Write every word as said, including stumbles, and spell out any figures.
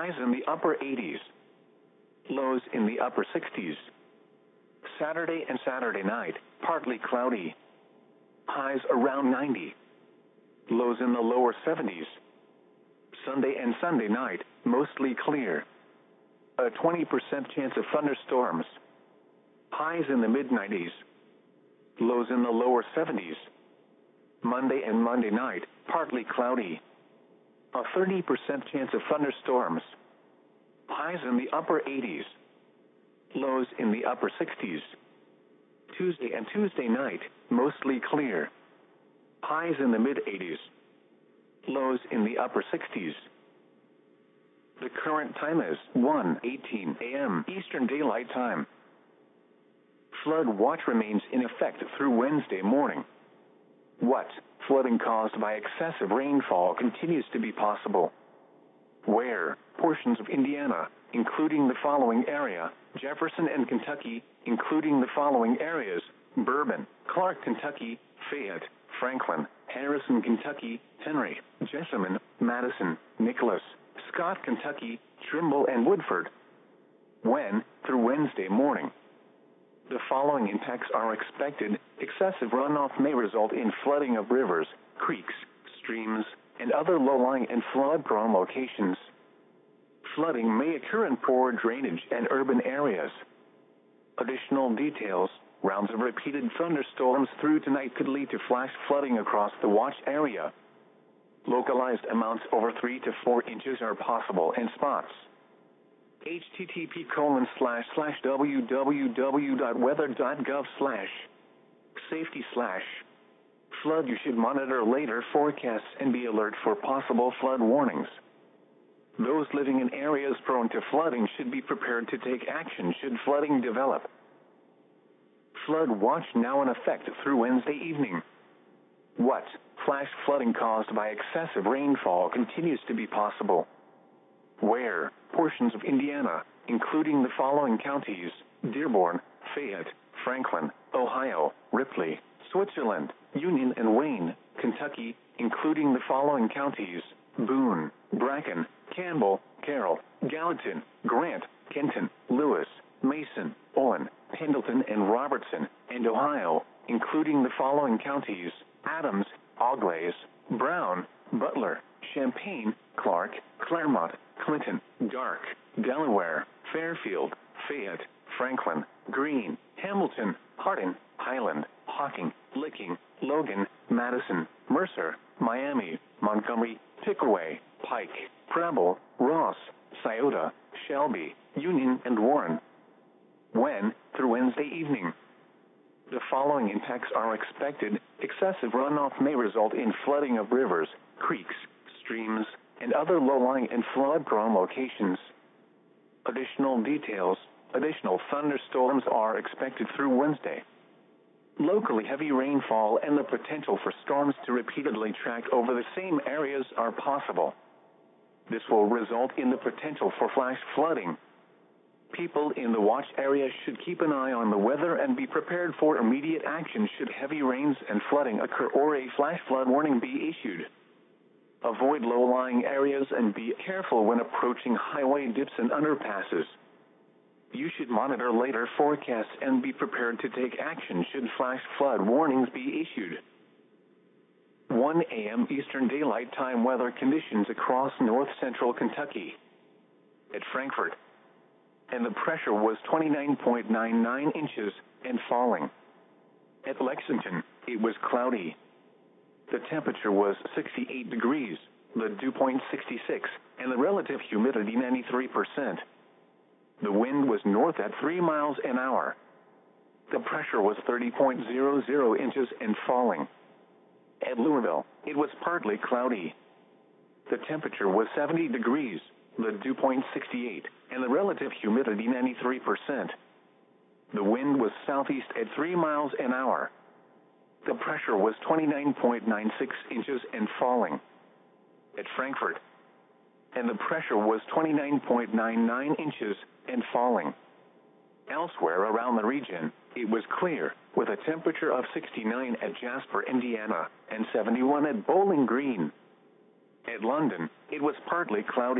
highs in the upper eighties, lows in the upper sixties. Saturday and Saturday night, partly cloudy, highs around ninety, lows in the lower seventies. Sunday and Sunday night, mostly clear. A twenty percent chance of thunderstorms. Highs in the mid nineties, lows in the lower seventies. Monday and Monday night, partly cloudy. A thirty percent chance of thunderstorms. Highs in the upper eighties, lows in the upper sixties. Tuesday and Tuesday night, mostly clear. Highs in the mid eighties, lows in the upper sixties. The current time is one eighteen a m Eastern Daylight Time. Flood watch remains in effect through Wednesday morning. What? Flooding caused by excessive rainfall continues to be possible. Where? Portions of Indiana, including the following area: Jefferson and Kentucky, including the following areas: Bourbon, Clark, Kentucky, Fayette, Franklin, Harrison, Kentucky, Henry, Jessamine, Madison, Nicholas, Scott, Kentucky, Trimble, and Woodford. When? Through Wednesday morning. The following impacts are expected. Excessive runoff may result in flooding of rivers, creeks, streams, and other low-lying and flood-prone locations. Flooding may occur in poor drainage and urban areas. Additional details: rounds of repeated thunderstorms through tonight could lead to flash flooding across the watch area. Localized amounts over three to four inches are possible in spots. http colon slash slash www.weather.gov slash safety slash flood. You should monitor later forecasts and be alert for possible flood warnings. Those living in areas prone to flooding should be prepared to take action should flooding develop. Flood watch now in effect through Wednesday evening. What? Flash flooding caused by excessive rainfall continues to be possible. Where? Portions of Indiana, including the following counties: Dearborn, Fayette, Franklin, Ohio, Ripley, Switzerland, Union, and Wayne, Kentucky, including the following counties: Boone, Bracken, Campbell, Carroll, Gallatin, Grant, Kenton, Lewis, Mason, Owen, Pendleton, and Robertson, and Ohio, including the following counties: Adams, Auglaize, Brown, Butler, Champaign, Clark, Claremont, Clinton, Dark, Delaware, Fairfield, Fayette, Franklin, Greene, Hamilton, Hardin, Highland, Hocking, Licking, Logan, Madison, Mercer, Miami, Montgomery, Pickaway, Pike, Preble, Ross, Scioto, Shelby, Union, and Warren. When? Through Wednesday evening. The following impacts are expected. Excessive runoff may result in flooding of rivers, creeks, streams, and other low-lying and flood-prone locations. Additional details: additional thunderstorms are expected through Wednesday. Locally heavy rainfall and the potential for storms to repeatedly track over the same areas are possible. This will result in the potential for flash flooding. People in the watch area should keep an eye on the weather and be prepared for immediate action should heavy rains and flooding occur or a flash flood warning be issued. Avoid low-lying areas and be careful when approaching highway dips and underpasses. You should monitor later forecasts and be prepared to take action should flash flood warnings be issued. one a m Eastern Daylight Time weather conditions across north-central Kentucky. At Frankfort, and the pressure was twenty-nine point nine nine inches and falling. At Lexington, it was cloudy. The temperature was sixty-eight degrees, the dew point sixty-six, and the relative humidity ninety-three percent. The wind was north at three miles an hour. The pressure was thirty point zero zero inches and falling. At Louisville, it was partly cloudy. The temperature was seventy degrees, the dew point sixty-eight, and the relative humidity ninety-three percent. The wind was southeast at three miles an hour. The pressure was twenty-nine point nine six inches and falling. At Frankfort, and the pressure was twenty-nine point nine nine inches and falling. Elsewhere around the region, it was clear, with a temperature of sixty-nine at Jasper, Indiana, and seventy-one at Bowling Green. At London, it was partly cloudy.